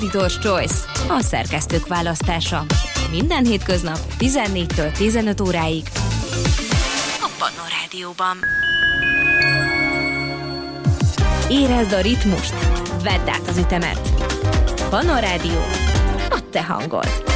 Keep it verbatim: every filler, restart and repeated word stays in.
Editor's Choice, a szerkesztők választása. Minden hétköznap tizennégytől tizenöt óráig a Pannon Rádióban. Érezd a ritmust, vedd át az ütemet. Pannon Rádió, a te hangod.